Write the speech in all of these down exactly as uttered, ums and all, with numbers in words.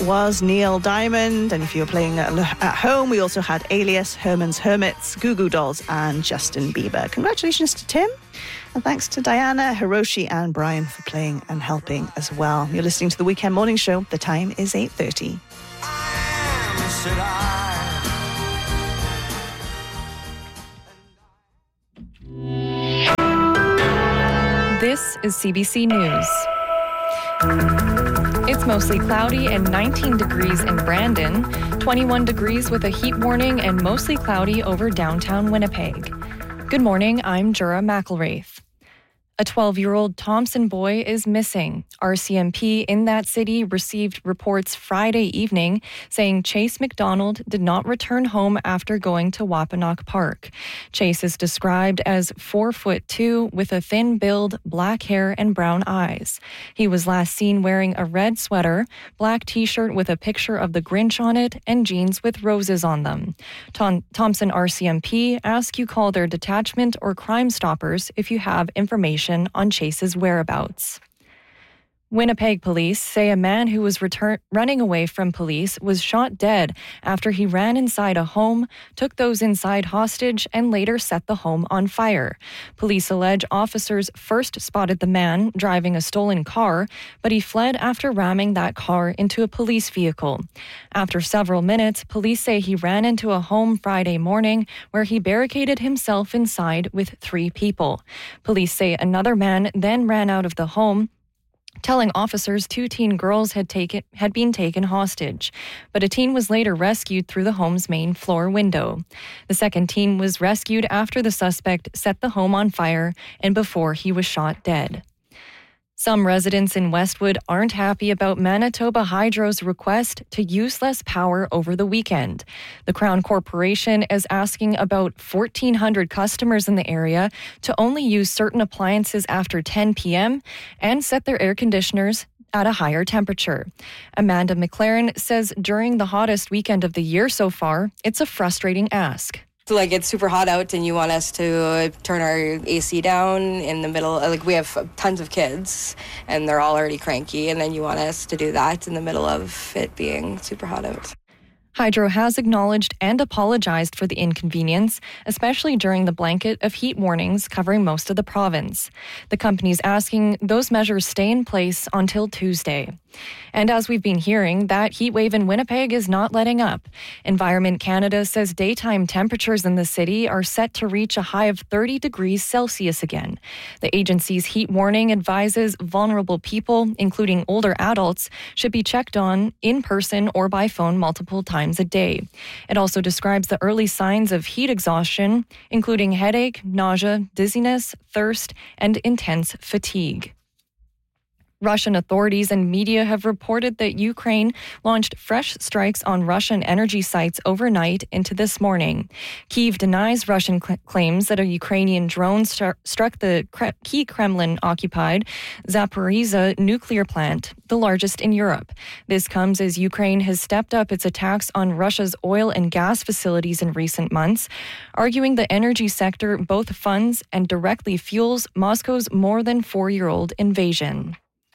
was Neil Diamond. And if you're playing at home, we also had Alias, Herman's Hermits, Goo Goo Dolls and Justin Bieber. Congratulations to Tim. And thanks to Diana, Hiroshi and Brian for playing and helping as well. You're listening to the Weekend Morning Show. The time is eight thirty. This is C B C News. It's mostly cloudy and nineteen degrees in Brandon, twenty-one degrees with a heat warning and mostly cloudy over downtown Winnipeg. Good morning, I'm Jura McElwraith. A twelve-year-old Thompson boy is missing. R C M P in that city received reports Friday evening saying Chase McDonald did not return home after going to Wapanok Park. Chase is described as four foot two with a thin build, black hair, and brown eyes. He was last seen wearing a red sweater, black t-shirt with a picture of the Grinch on it, and jeans with roses on them. Tom- Thompson R C M P asks you call their detachment or Crime Stoppers if you have information on Chase's whereabouts. Winnipeg police say a man who was return- running away from police was shot dead after he ran inside a home, took those inside hostage, and later set the home on fire. Police allege officers first spotted the man driving a stolen car, but he fled after ramming that car into a police vehicle. After several minutes, police say he ran into a home Friday morning where he barricaded himself inside with three people. Police say another man then ran out of the home, telling officers two teen girls had taken had been taken hostage, but a teen was later rescued through the home's main floor window. The second teen was rescued after the suspect set the home on fire and before he was shot dead. Some residents in Westwood aren't happy about Manitoba Hydro's request to use less power over the weekend. The Crown Corporation is asking about fourteen hundred customers in the area to only use certain appliances after ten p.m. and set their air conditioners at a higher temperature. Amanda McLaren says during the hottest weekend of the year so far, it's a frustrating ask. So like it's super hot out and you want us to turn our A C down in the middle, like we have tons of kids and they're all already cranky, and then you want us to do that in the middle of it being super hot out. Hydro has acknowledged and apologized for the inconvenience, especially during the blanket of heat warnings covering most of the province. The company's asking those measures stay in place until Tuesday. And as we've been hearing, that heat wave in Winnipeg is not letting up. Environment Canada says daytime temperatures in the city are set to reach a high of thirty degrees Celsius again. The agency's heat warning advises vulnerable people, including older adults, should be checked on in person or by phone multiple times a day. It also describes the early signs of heat exhaustion, including headache, nausea, dizziness, thirst, and intense fatigue. Russian authorities and media have reported that Ukraine launched fresh strikes on Russian energy sites overnight into this morning. Kyiv denies Russian cl- claims that a Ukrainian drone st- struck the Kre- key Kremlin-occupied Zaporizhzhia nuclear plant, the largest in Europe. This comes as Ukraine has stepped up its attacks on Russia's oil and gas facilities in recent months, arguing the energy sector both funds and directly fuels Moscow's more than four-year-old invasion.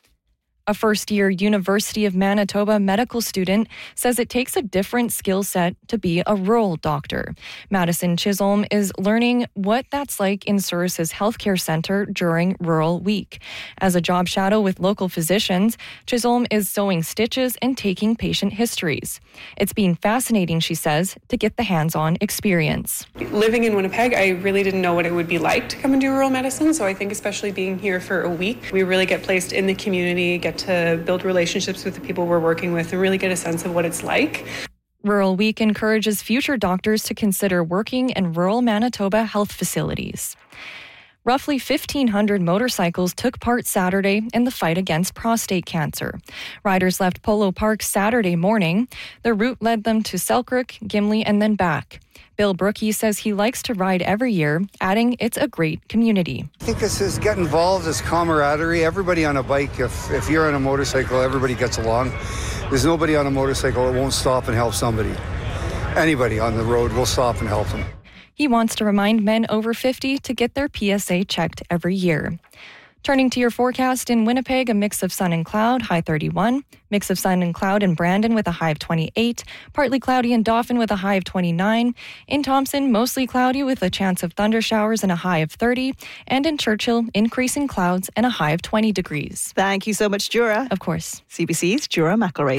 A first-year University of Manitoba medical student says it takes a different skill set to be a rural doctor. Madison Chisholm is learning what that's like in Souris's healthcare centre during Rural Week. As a job shadow with local physicians, Chisholm is sewing stitches and taking patient histories. It's been fascinating, she says, to get the hands-on experience. Living in Winnipeg, I really didn't know what it would be like to come and do rural medicine, so I think especially being here for a week, we really get placed in the community, get to build relationships with the people we're working with, and really get a sense of what it's like. Rural Week encourages future doctors to consider working in rural Manitoba health facilities. Roughly fifteen hundred motorcycles took part Saturday in the fight against prostate cancer. Riders left Polo Park Saturday morning. Their route led them to Selkirk, Gimli, and then back. Bill Brookie says he likes to ride every year, adding it's a great community. I think this is get involved, this camaraderie. Everybody on a bike, if, if you're on a motorcycle, everybody gets along. There's nobody on a motorcycle that won't stop and help somebody. Anybody on the road will stop and help them. He wants to remind men over fifty to get their P S A checked every year. Turning to your forecast in Winnipeg, a mix of sun and cloud, high thirty-one. Mix of sun and cloud in Brandon with a high of twenty-eight. Partly cloudy in Dauphin with a high of twenty-nine. In Thompson, mostly cloudy with a chance of thunder showers and a high of thirty. And in Churchill, increasing clouds and a high of twenty degrees. Thank you so much, Jura. Of course. C B C's Jura McElraith.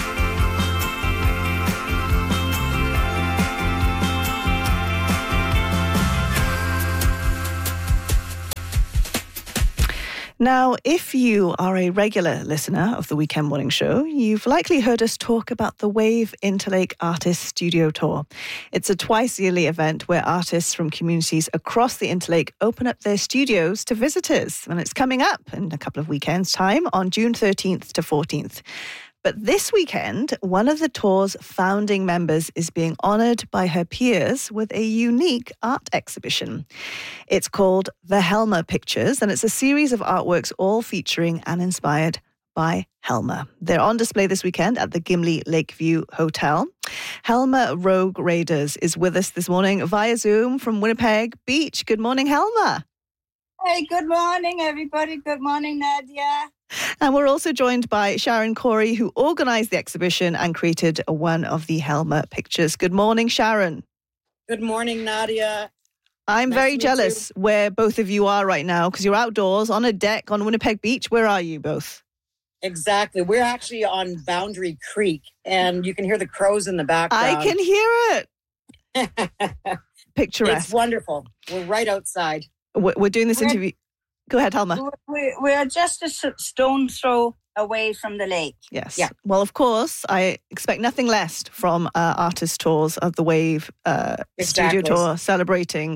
Now, if you are a regular listener of the Weekend Morning Show, you've likely heard us talk about the Wave Interlake Artists Studio Tour. It's a twice-yearly event where artists from communities across the Interlake open up their studios to visitors. And it's coming up in a couple of weekends' time on June thirteenth to fourteenth. But this weekend, one of the tour's founding members is being honoured by her peers with a unique art exhibition. It's called The Helma Pictures, and it's a series of artworks all featuring and inspired by Helma. They're on display this weekend at the Gimli Lakeview Hotel. Helma Rogue Raiders is with us this morning via Zoom from Winnipeg Beach. Good morning, Helma. Hey, good morning, everybody. Good morning, Nadia. And we're also joined by Sharon Corey, who organised the exhibition and created one of the Helma pictures. Good morning, Sharon. Good morning, Nadia. I'm Nice very to meet jealous where both of you are right now because you're outdoors on a deck on Winnipeg Beach. Where are you both? Exactly. We're actually on Boundary Creek, and you can hear the crows in the background. I can hear it. Picturesque. It's wonderful. We're right outside. We're we're doing this We're- interview. Go ahead, Helma. We, we are just a s- stone throw away from the lake. Yes. Yeah. Well, of course, I expect nothing less from uh, artist tours of the Wave uh, Exactly. studio tour celebrating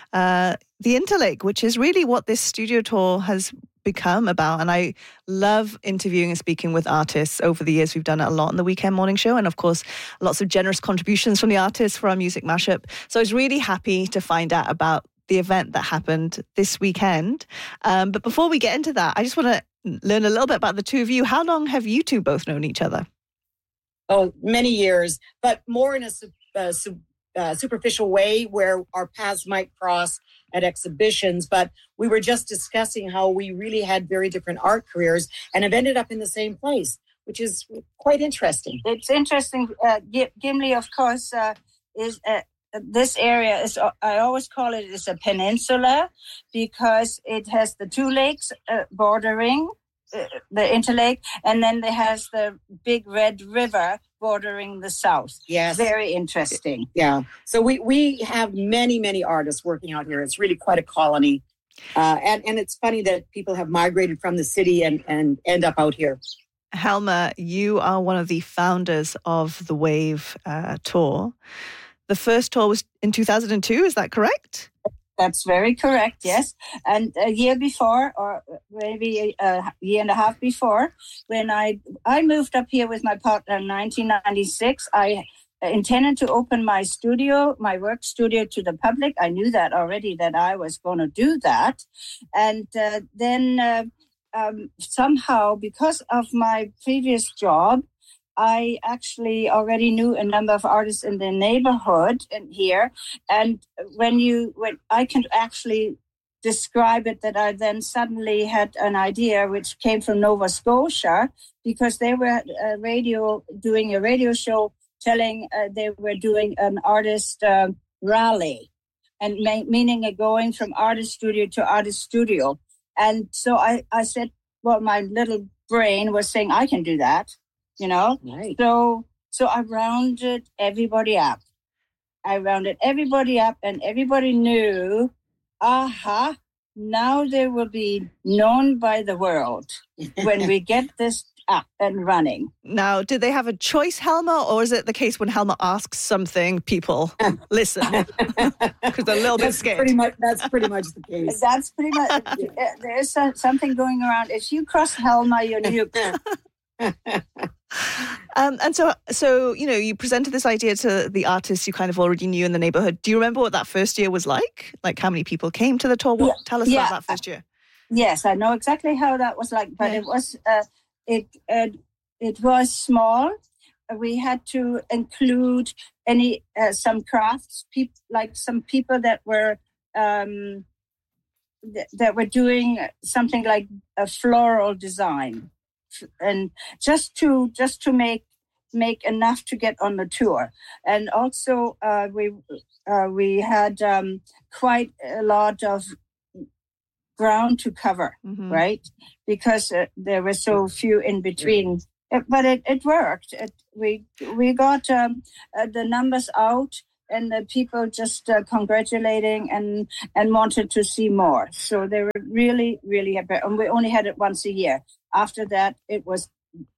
uh, the Interlake, which is really what this studio tour has become about. And I love interviewing and speaking with artists over the years. We've done it a lot on the Weekend Morning Show, and of course, lots of generous contributions from the artists for our music mashup. So I was really happy to find out about the event that happened this weekend. Um, but before we get into that, I just want to learn a little bit about the two of you. How long have you two both known each other? Oh, many years, but more in a su- uh, su- uh, superficial way where our paths might cross at exhibitions. But we were just discussing how we really had very different art careers and have ended up in the same place, which is quite interesting. It's interesting. Uh, Gi- Gimli, of course, uh, is uh, this area is. Uh, I always call it is a peninsula because it has the two lakes uh, bordering uh, the Interlake, and then it has the big Red River bordering the south. Yes. Very interesting. Yeah. So we, we have many, many artists working out here. It's really quite a colony. Uh, and, and it's funny that people have migrated from the city and, and end up out here. Helma, you are one of the founders of the Wave uh, tour. The first tour was in two thousand two, is that correct? That's very correct, yes. And a year before, or maybe a year and a half before, when I I moved up here with my partner in nineteen ninety-six, I intended to open my studio, my work studio to the public. I knew that already, that I was going to do that. And uh, then uh, um, somehow, because of my previous job, I actually already knew a number of artists in the neighborhood and here. And when you, when I can actually describe it, that I then suddenly had an idea which came from Nova Scotia, because they were a radio, doing a radio show telling uh, they were doing an artist uh, rally, and ma- meaning a going from artist studio to artist studio. And so I, I said, well, my little brain was saying, I can do that. You know, Right. so so I rounded everybody up. I rounded everybody up, and everybody knew, aha, now they will be known by the world when we get this up and running. Now, did they have a choice, Helma, or is it the case when Helma asks something, people listen? Because they're a little bit That's scared. pretty much, that's pretty much the case. That's pretty much, uh, there's uh, something going around. If you cross Helma, you're nuked. Um, and so, so you know, you presented this idea to the artists you kind of already knew in the neighborhood. Do you remember what that first year was like? Like how many people came to the tour? What, Yeah. Tell us Yeah. about that first year. Yes, I know exactly how that was like, but Yeah. it was uh, it uh, it was small. We had to include any uh, some crafts, peop- like some people that were um, th- that were doing something like a floral design, and just to just to make make enough to get on the tour. And also uh, we uh, we had um, quite a lot of ground to cover, mm-hmm. right? Because uh, there were so few in between. It, but it, it worked. It, we we got um, uh, the numbers out, and the people just uh, congratulating and, and wanted to see more. So they were really, really happy. And we only had it once a year. After that, it was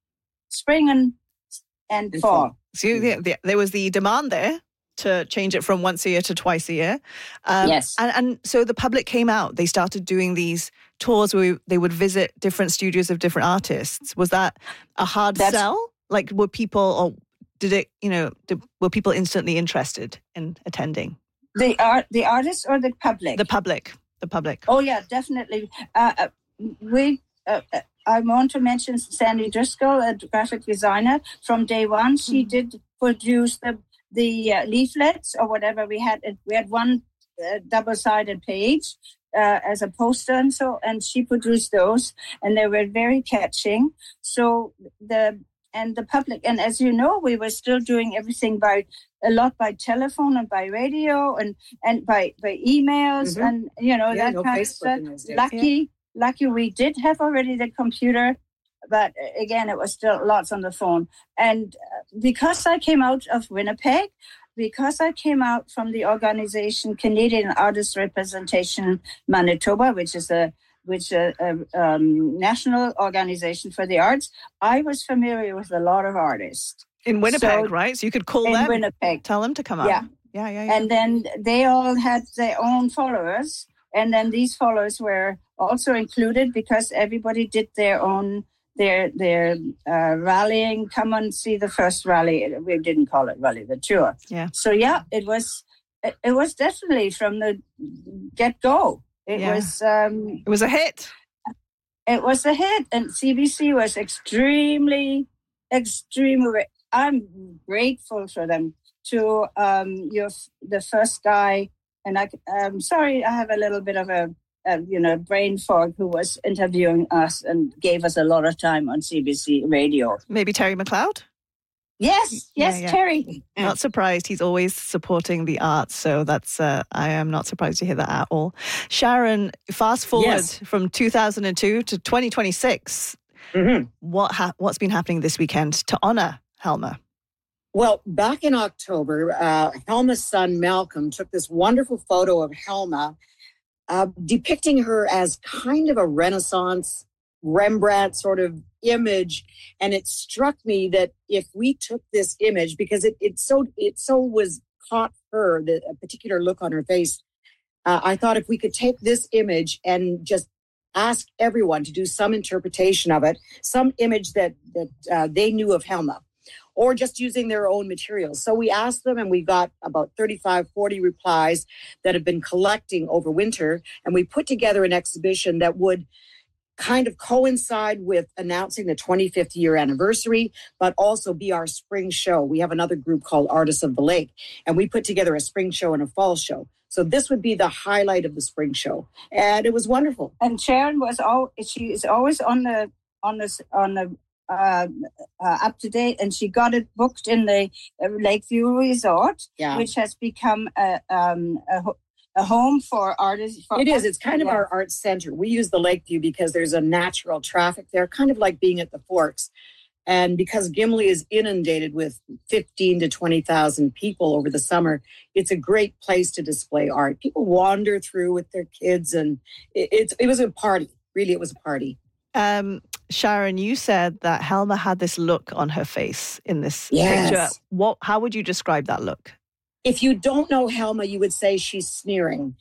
spring and, and, and fall. fall. So the, the, there was the demand there to change it from once a year to twice a year. Um, yes. And, and so the public came out. They started doing these tours where they would visit different studios of different artists. Was that a hard That's, sell? Like, were people, or did it, you know, did, were people instantly interested in attending? The art, the artists or the public? The public. The public. Oh, yeah, definitely. Uh, uh, we... Uh, I want to mention Sandy Driscoll, a graphic designer. From day one, she mm-hmm. did produce the the uh, leaflets or whatever we had. We had one uh, double-sided page uh, as a poster, and so and she produced those, and they were very catching. So the and the public, and as you know, we were still doing everything by a lot by telephone and by radio and and by by emails mm-hmm. and you know yeah, that no kind Facebook of stuff. Lucky. Yeah. Lucky we did have already the computer, but again, it was still lots on the phone. And because I came out of Winnipeg, because I came out from the organization Canadian Artist Representation Manitoba, which is a which is a, a um, national organization for the arts, I was familiar with a lot of artists. In Winnipeg, so, right? So you could call in them, Winnipeg. Tell them to come out. Yeah. Yeah, yeah, yeah. And then they all had their own followers. And then these followers were also included because everybody did their own, their their uh, rallying. Come and see the first rally. We didn't call it rally, the tour. Yeah. So yeah, it was it, it was definitely from the get go. It yeah. was um, it was a hit. It was a hit, and C B C was extremely, extremely. I'm grateful for them. To um, your the first guy. And I, I'm sorry, I have a little bit of a, a, you know, brain fog, who was interviewing us and gave us a lot of time on C B C radio. Maybe Terry McLeod? Yes, yes, yeah, yeah. Terry. Not surprised. He's always supporting the arts. So that's, uh, I am not surprised to hear that at all. Sharon, fast forward yes. from two thousand two to twenty twenty-six. Mm-hmm. What ha- what's been happening this weekend to honor Helma? Well, back in October, uh, Helma's son, Malcolm, took this wonderful photo of Helma, uh, depicting her as kind of a Renaissance Rembrandt sort of image. And it struck me that if we took this image, because it, it so it so was caught her, the a particular look on her face, uh, I thought if we could take this image and just ask everyone to do some interpretation of it, some image that, that uh, they knew of Helma, or just using their own materials. So we asked them, and we got about thirty-five, forty replies that have been collecting over winter. And we put together an exhibition that would kind of coincide with announcing the twenty-fifth year anniversary, but also be our spring show. We have another group called Artists of the Lake, and we put together a spring show and a fall show. So this would be the highlight of the spring show. And it was wonderful. And Sharon was all, she is always on the, on the, on the, Uh, uh, up to date, and she got it booked in the uh, Lakeview Resort, yeah. which has become a, um, a, a home for artists. For it is. It's kind yeah. of our art center. We use the Lakeview because there's a natural traffic there, kind of like being at the Forks. And because Gimli is inundated with fifteen to twenty thousand people over the summer, it's a great place to display art. People wander through with their kids, and it, it's, it was a party. Really, it was a party. Um, Sharon, you said that Helma had this look on her face in this yes. picture. What? How would you describe that look? If you don't know Helma, you would say she's sneering.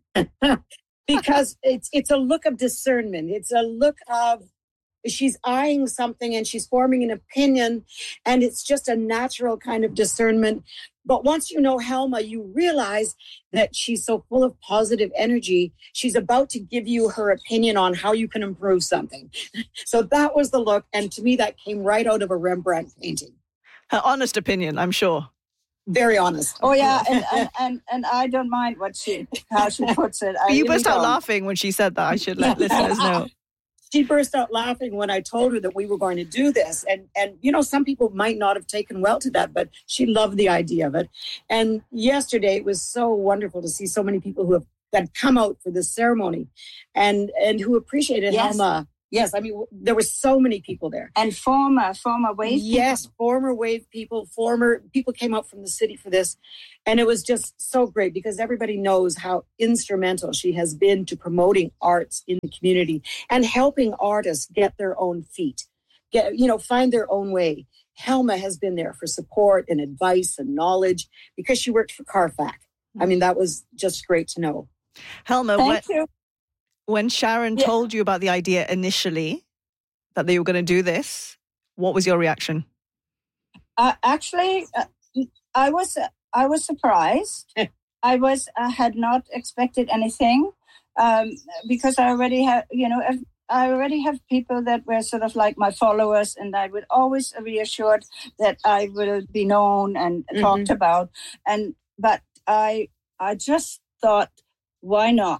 Because it's it's a look of discernment. It's a look of she's eyeing something and she's forming an opinion, and it's just a natural kind of discernment. But once you know Helma, you realize that she's so full of positive energy. She's about to give you her opinion on how you can improve something. So that was the look. And to me, that came right out of a Rembrandt painting. Her honest opinion, I'm sure. very honest. Oh yeah, and, and, and, and I don't mind what she how she puts it. I But you really burst out don't. laughing when she said that. I should let listeners know. She burst out laughing when I told her that we were going to do this. And, and you know, some people might not have taken well to that, but she loved the idea of it. And yesterday, it was so wonderful to see so many people who have that come out for this ceremony and, and who appreciated Yes. Helma. Yes, I mean, there were so many people there. And former, former wave Yes, former wave people, former people came out from the city for this. And it was just so great because everybody knows how instrumental she has been to promoting arts in the community and helping artists get their own feet, get, you know, find their own way. Helma has been there for support and advice and knowledge because she worked for Carfax. I mean, that was just great to know. Helma, Thank when, you. when Sharon Yeah. told you about the idea initially that they were going to do this, what was your reaction? Uh, actually, uh, I was uh, I was surprised. I was I had not expected anything um, because I already have you know I already have people that were sort of like my followers, and I would always reassured that I will be known and Mhm. talked about. And but I I just thought, why not?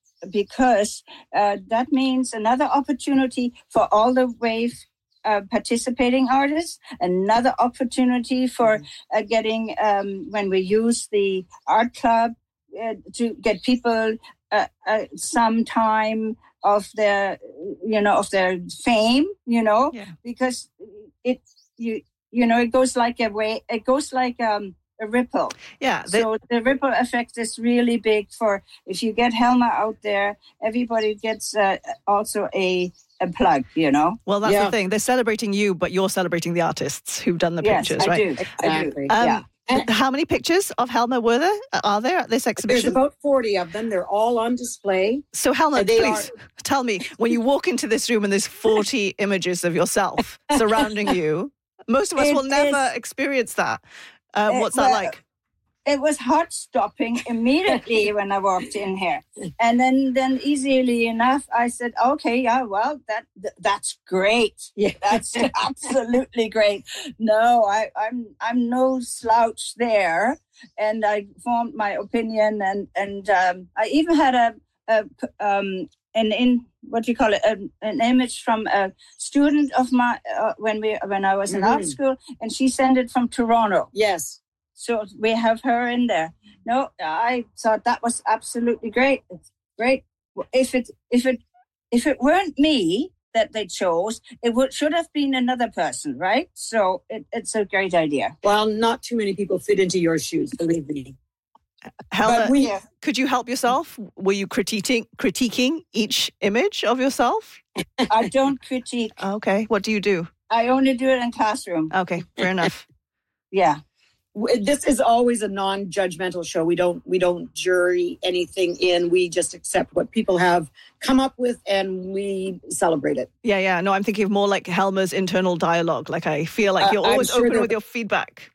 Because uh, that means another opportunity for all the wave uh, participating artists, another opportunity for uh, getting, um, when we use the art club, uh, to get people uh, uh, some time of their, you know, of their fame, you know, Yeah. because it, you, you know, it goes like a way, it goes like um, a ripple. Yeah. the- So the ripple effect is really big for if you get Helma out there, everybody gets uh, also a, a plug, you know? well, that's Yeah. the thing. They're celebrating you, but you're celebrating the artists who've done the Yes, pictures, I right? do. I do. Exactly. Um, yeah. How many pictures of Helma were there? Are there at this There's exhibition? about forty of them. They're all on display. So Helma, Uh, they please tell me, when you walk into this room and there's forty images of yourself surrounding you, most of us It will never is- experience that. Uh, Uh, what's that well, like? It was heart stopping immediately when I walked in here. And then, then easily enough, I said, okay, yeah, well, that th- that's great. Yeah. That's absolutely great. No, I, I'm I'm no slouch there. And I formed my opinion, and and um, I even had a, a um an in what do you call it an, an image from a student of my uh, when we when I was in art Mhm. school, and she sent it from Toronto. Yes. So we have her in there. No, I thought that was absolutely great. It's great. If it if it if it weren't me that they chose, it would should have been another person, right? So it, it's a great idea. Well, not too many people fit into your shoes, believe me. Helma, But we, Yeah. could you help yourself? Were you critiquing critiquing each image of yourself? I don't critique. Okay. What do you do? I only do it in classroom. Okay, fair enough. Yeah. w- this is always a non-judgmental show. We don't we don't jury anything in. We just accept what people have come up with and we celebrate it. Yeah, yeah. No, I'm thinking of more like Helma's internal dialogue. Like I feel like Uh, you're I'm always sure open there- with your feedback.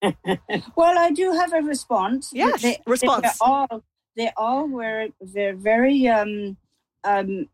Well, I do have a response. Yes, They, response. They all, they all were, they're very um, um,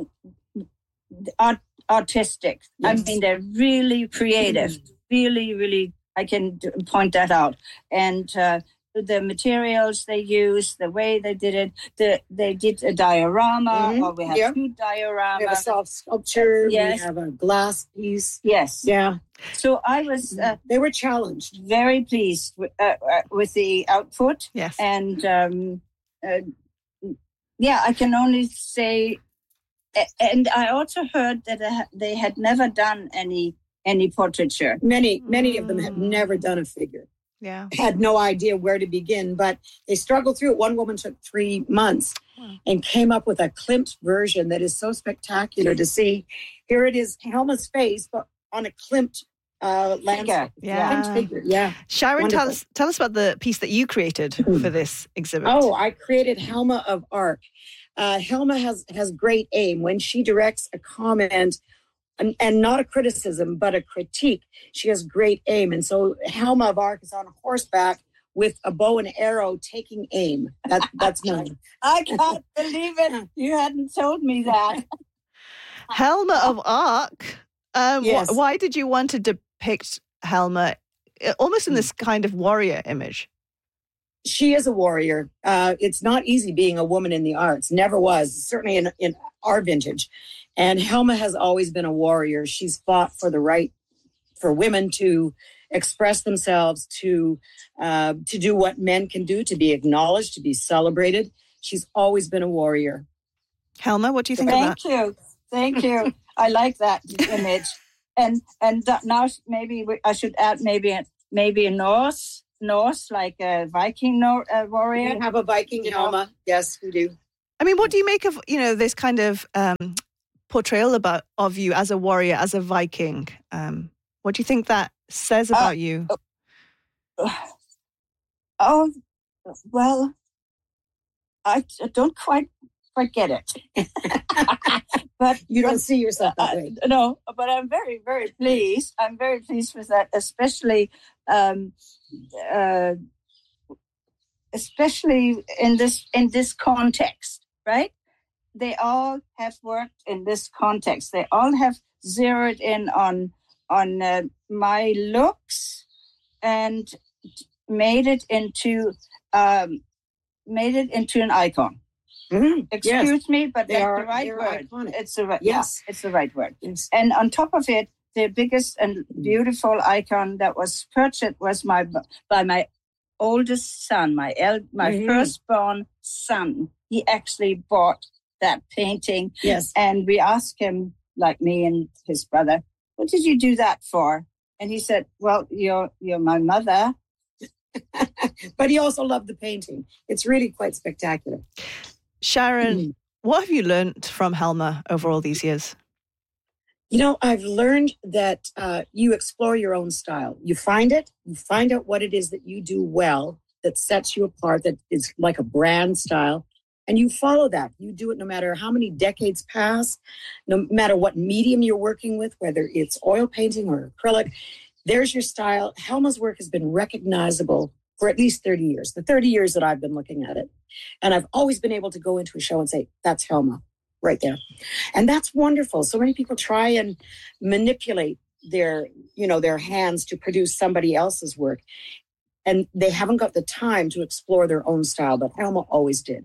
art, artistic. I Yes. mean, they're really creative. Really, really, I can d- point that out. And uh, the materials they used, the way they did it, the, they did a diorama, Mhm. or we have Yeah. two We have a dioramas. soft sculpture. Yes. We have a glass piece. Yes. Yeah, So I was uh, they were challenged. very pleased with, uh, uh, with the output. Yes. And um, uh, yeah, I can only say, a- and I also heard that they ha- they had never done any any portraiture. Many, many of them had Mm. never done a figure. Yeah. Had no idea where to begin, but they struggled through it. One woman took three months Wow. and came up with a Klimt version that is so spectacular to see. Here it is, Helma's face, but on a Klimt uh, landscape. Yeah. Klimt figure, yeah. Sharon, tell Wonderful. us tell us about the piece that you created for this exhibit. Oh, I created Helma of Arc. Uh, Helma has has great aim. When she directs a comment, and, and not a criticism, but a critique, she has great aim. And so Helma of Arc is on horseback with a bow and arrow taking aim. That, that's mine. I can't believe it. You hadn't told me that. Helma of Arc. Um, wh- Yes. why did you want to depict Helma almost in this kind of warrior image. She is a warrior. Uh, it's not easy being a woman in the arts. Never was, certainly in, in our vintage. And Helma has always been a warrior. She's fought for the right for women to express themselves, to uh, to do what men can do, to be acknowledged, to be celebrated. She's always been a warrior. Helma, what do you think Thank of that? Thank you. Thank you. I like that image. And and that now maybe we, I should add maybe maybe a Norse, Norse like a Viking Nor- uh, warrior. We have a Viking Helma. Yes, we do. I mean, what do you make of, you know, this kind of um, portrayal about of you as a warrior, as a Viking? Um, what do you think that says about uh, you? Oh, well, I don't quite quite get it. But you don't but, see yourself that way. Uh, no, but I'm very, very pleased. I'm very pleased with that, especially, um, uh, especially in this in this context, right? They all have worked in this context. They all have zeroed in on on uh, my looks and made it into um, made it into an icon. Mm-hmm. Excuse yes. me, but they that's are, the right word. Iconic. It's the right. Yes, yeah, it's the right word. Yes. And on top of it, the biggest and beautiful icon that was purchased was my by my oldest son, my el- my mm-hmm. firstborn son. He actually bought that painting. Yes, and we asked him, like me and his brother, "What did you do that for?" And he said, "Well, you're you're my mother." But he also loved the painting. It's really quite spectacular. Sharon, mm. what have you learned from Helma over all these years? You know, I've learned that uh, you explore your own style. You find it, you find out what it is that you do well, that sets you apart, that is like a brand style, and you follow that. You do it no matter how many decades pass, no matter what medium you're working with, whether it's oil painting or acrylic. There's your style. Helma's work has been recognizable for at least thirty years, the thirty years that I've been looking at it. And I've always been able to go into a show and say, that's Helma right there. And that's wonderful. So many people try and manipulate their, you know, their hands to produce somebody else's work. And they haven't got the time to explore their own style, but Helma always did.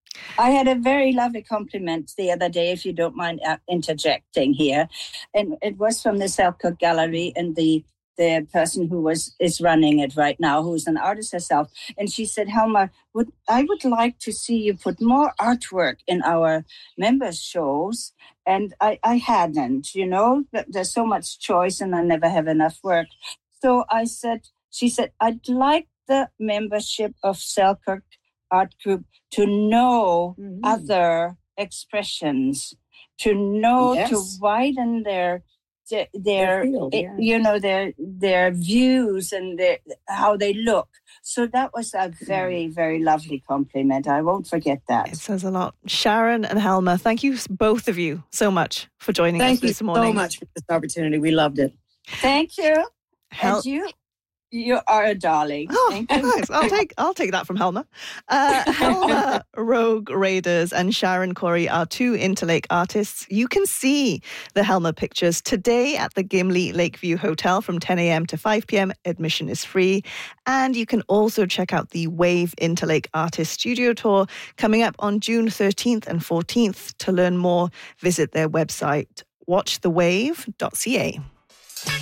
I had a very lovely compliment the other day, if you don't mind interjecting here. And it was from the Selkirk Gallery, and the the person who was is running it right now, who's an artist herself. And she said, Helma, would I would like to see you put more artwork in our members' shows. And I, I hadn't, you know, there's so much choice and I never have enough work. So I said, she said, I'd like the membership of Selkirk Art Group to know mm-hmm. other expressions, to know, yes. to widen their their, their field, yeah. you know, their their views and their, how they look. So that was a very, very lovely compliment. I won't forget that. It says a lot. Sharon and Helma, thank you, both of you, so much for joining thank us this morning. Thank you so much for this opportunity. We loved it. Thank you. Hel- and you. You are a darling. Oh, Thank you. Nice. I'll take I'll take that from Helma. Uh, Helma Rogue Raiders and Sharon Corey are two Interlake artists. You can see the Helma pictures today at the Gimli Lakeview Hotel from ten a.m. to five p.m. Admission is free. And you can also check out the Wave Interlake Artist Studio Tour coming up on June thirteenth and fourteenth. To learn more, visit their website, watch the wave dot c a.